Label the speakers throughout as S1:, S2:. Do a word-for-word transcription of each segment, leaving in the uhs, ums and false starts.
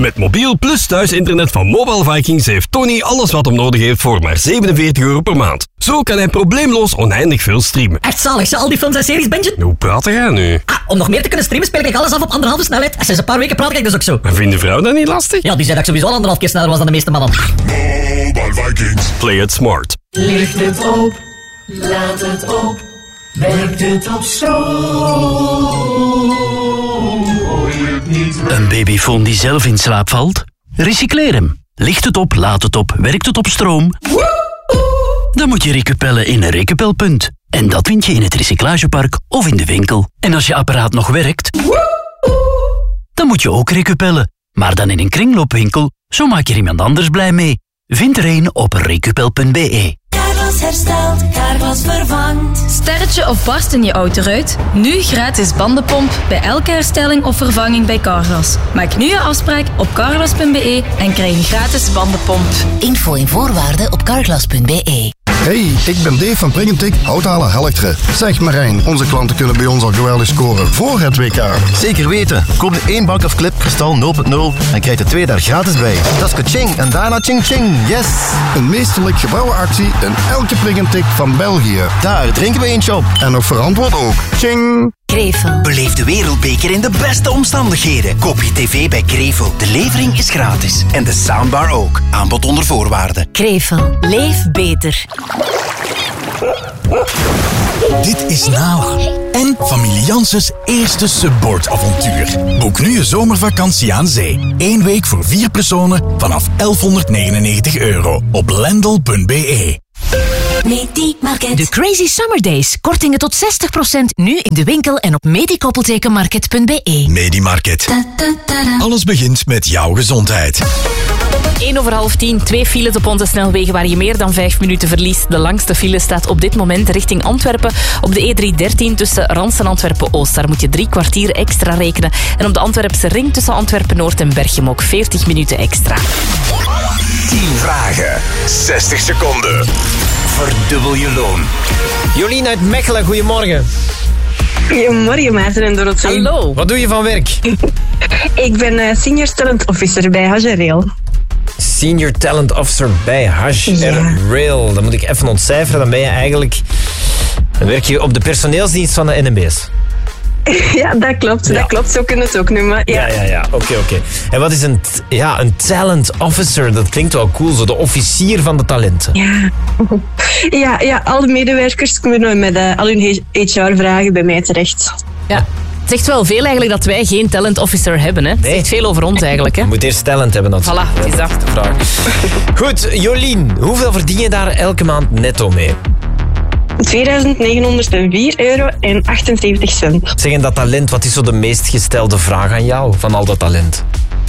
S1: Met mobiel plus thuisinternet van Mobile Vikings heeft Tony alles wat hem nodig heeft voor maar zevenenveertig euro per maand. Zo kan hij probleemloos oneindig veel streamen.
S2: Echt zalig, ze al die films en series bingen?
S1: Hoe praat jij nu?
S2: Ah, om nog meer te kunnen streamen speel ik alles af op anderhalve snelheid. En sinds een paar weken praat ik dus ook zo.
S1: Maar vindt de vrouw dat niet lastig?
S2: Ja, die zei dat ik sowieso al anderhalf keer sneller was dan de meeste mannen.
S3: Mobile Vikings.
S1: Play it smart.
S4: Ligt het op, laat het op, werkt het op stroom. Hoor je het niet?
S5: Een babyfoon die zelf in slaap valt? Recycleer hem. Ligt het op, laat het op, werkt het op stroom? Dan moet je recupellen in een recupelpunt. En dat vind je in het recyclagepark of in de winkel. En als je apparaat nog werkt, dan moet je ook recupellen. Maar dan in een kringloopwinkel, zo maak je er iemand anders blij mee. Vind er een op recupel punt b e.
S6: Carglass herstelt, Carglass vervangt.
S7: Sterretje of barst in je autoruit? Nu gratis bandenpomp bij elke herstelling of vervanging bij Carglass. Maak nu je afspraak op carglass punt b e en krijg een gratis bandenpomp.
S6: Info en voorwaarden op carglass punt b e.
S8: Hey, ik ben Dave van Pringentik, houthaler Helchteren. Zeg Marijn, onze klanten kunnen bij ons al geweldig scoren voor het W K.
S9: Zeker weten. Koop nu één bak of clip kristal nul punt nul en krijg de twee daar gratis bij. Dat is ka-ching en daarna ching ching. Yes!
S8: Een meesterlijk gebouwen actie in elke Pringentik van België.
S9: Daar drinken we eentje op.
S8: En nog verantwoord ook. Ching!
S6: Krevel.
S5: Beleef de wereldbeker in de beste omstandigheden. Koop je tv bij Krevel. De levering is gratis. En de soundbar ook. Aanbod onder voorwaarden.
S6: Krevel. Leef beter.
S10: Dit is Nala en familie Janssens eerste subboardavontuur. Boek nu je zomervakantie aan zee. Eén week voor vier personen vanaf elfhonderdnegenennegentig euro op lendl punt b e.
S6: Medimarket.
S11: De Crazy Summer Days. Kortingen tot zestig procent nu in de winkel en op medikoppeltekenmarket punt b e.
S10: Medimarket. Alles begint met jouw gezondheid.
S12: één over half tien, twee files op onze snelwegen waar je meer dan vijf minuten verliest. De langste file staat op dit moment richting Antwerpen op de E driehonderddertien tussen Rans en Antwerpen-Oost. Daar moet je drie kwartier extra rekenen. En op de Antwerpse ring tussen Antwerpen-Noord en Berchem ook veertig minuten extra.
S10: tien vragen, zestig seconden. Verdubbel je loon.
S13: Jolien uit Mechelen, goedemorgen.
S14: Goedemorgen, Maarten en Dorothee.
S13: Hallo. Wat doe je van werk?
S14: Ik ben uh, Senior Talent Officer bij H R Rail.
S13: Senior Talent Officer bij H R Rail. Dan moet ik even ontcijferen. Dan ben je eigenlijk... Dan werk je op de personeelsdienst van de N M B S.
S14: Ja, dat klopt.
S13: Ja.
S14: Dat klopt. Zo kunnen we het ook noemen. Ja,
S13: ja, ja. ja. Oké, okay, oké. Okay. En wat is een, ja, een talent officer? Dat klinkt wel cool. Zo de officier van de talenten.
S14: Ja, ja, ja alle medewerkers kunnen met uh, al hun H R-vragen bij mij terecht.
S12: Ja. Het zegt wel veel eigenlijk dat wij geen talent officer hebben. Hè? Het
S13: nee.
S12: zegt veel over ons eigenlijk. Hè?
S13: Je moet eerst talent hebben. Dat
S12: voilà, het is dat.
S13: de vraag. Goed, Jolien. Hoeveel verdien je daar elke maand netto mee?
S14: tweeduizend negenhonderdvier euro en achtenzeventig cent.
S13: Zeg, en dat talent, wat is zo de meest gestelde vraag aan jou van al dat talent?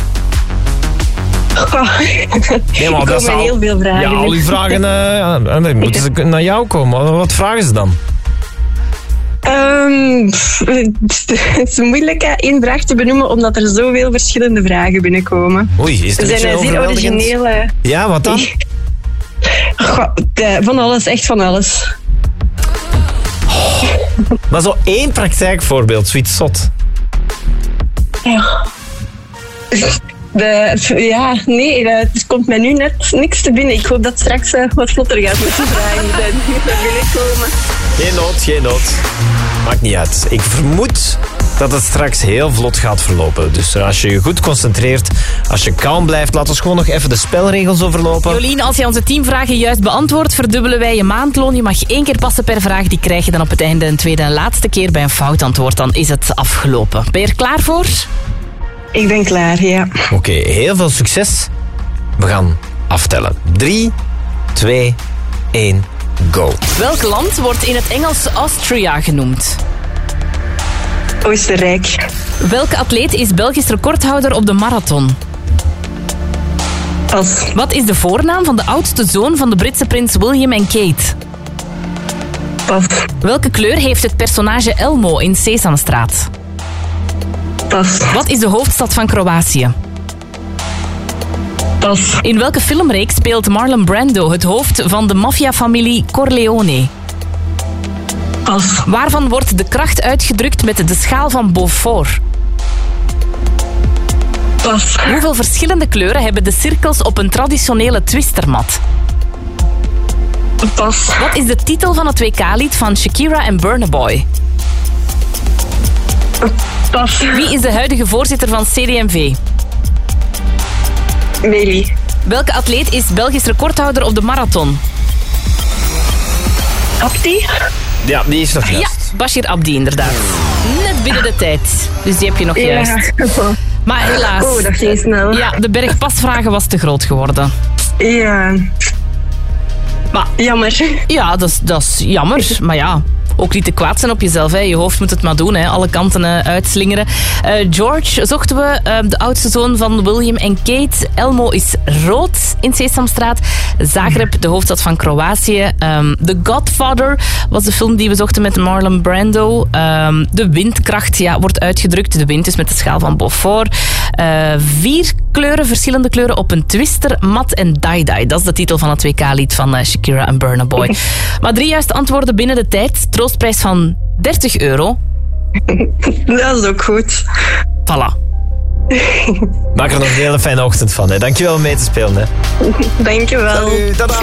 S14: Goh, nee, maar er komen heel veel vragen.
S13: Ja, al die vragen uh, uh, moeten ze naar jou komen. Wat vragen ze dan?
S14: Um, het is moeilijk één vraag te benoemen, omdat er zoveel verschillende vragen binnenkomen.
S13: Oei, is het
S14: er zijn zeer originele...
S13: Ja, wat dan?
S14: Goh, de, van alles, echt van alles.
S13: Oh, maar zo één praktijkvoorbeeld, zoiets zot.
S14: Ja. De, ja, nee, het komt mij nu net niks te binnen. Ik hoop dat het straks uh, wat vlotter gaat met de vragen die naar binnen komen.
S13: Geen nood, geen nood. Maakt niet uit. Ik vermoed dat het straks heel vlot gaat verlopen. Dus als je je goed concentreert, als je kalm blijft, laat ons gewoon nog even de spelregels overlopen.
S12: Jolien, als je onze tien vragen juist beantwoordt, verdubbelen wij je maandloon. Je mag één keer passen per vraag. Die krijg je dan op het einde een tweede en laatste keer bij een fout antwoord. Dan is het afgelopen. Ben je er klaar voor?
S14: Ik ben klaar, ja.
S13: Oké, okay, heel veel succes. We gaan aftellen. drie, twee, één, go.
S12: Welk land wordt in het Engels Austria genoemd?
S14: Oostenrijk.
S12: Welke atleet is Belgisch recordhouder op de marathon?
S14: Pas.
S12: Wat is de voornaam van de oudste zoon van de Britse prins William en Kate?
S14: Pas.
S12: Welke kleur heeft het personage Elmo in Sesamstraat?
S14: Pas.
S12: Wat is de hoofdstad van Kroatië?
S14: Pas.
S12: In welke filmreeks speelt Marlon Brando het hoofd van de maffiafamilie Corleone?
S14: Pas.
S12: Waarvan wordt de kracht uitgedrukt met de schaal van Beaufort?
S14: Pas.
S12: Hoeveel verschillende kleuren hebben de cirkels op een traditionele twistermat?
S14: Pas.
S12: Wat is de titel van het W K-lied van Shakira en Burna Boy?
S14: Pas.
S12: Wie is de huidige voorzitter van C D M V?
S14: Meli.
S12: Welke atleet is Belgisch recordhouder op de marathon?
S14: Abdi?
S13: Ja, die is nog
S12: Ja,
S13: juist.
S12: Bashir Abdi inderdaad. Net binnen de tijd. Dus die heb je nog juist.
S14: Ja.
S12: Maar helaas.
S14: Oh, dat ging snel.
S12: Ja, de berg pasvragen was te groot geworden.
S14: Ja.
S12: Maar,
S14: jammer.
S12: Ja, dat is, dat is jammer. Maar ja, ook niet te kwaad zijn op jezelf. Hè. Je hoofd moet het maar doen. Hè. Alle kanten uh, uitslingeren. Uh, George zochten we. Uh, de oudste zoon van William en Kate. Elmo is rood in Sesamstraat. Zagreb, de hoofdstad van Kroatië. Um, The Godfather was de film die we zochten met Marlon Brando. Um, de windkracht ja, wordt uitgedrukt. De wind is met de schaal van Beaufort. Uh, vier kleuren, verschillende kleuren op een twister, mat en dye-dye. Dat is de titel van het W K-lied van uh, Shakira en Burna Boy. Maar drie juiste antwoorden binnen de tijd. Troostprijs van dertig euro.
S14: Dat is ook goed.
S12: Voilà.
S13: Maak er nog een hele fijne ochtend van. Hè. Dankjewel om mee te spelen. Hè.
S14: Dankjewel.
S13: Salut, tada.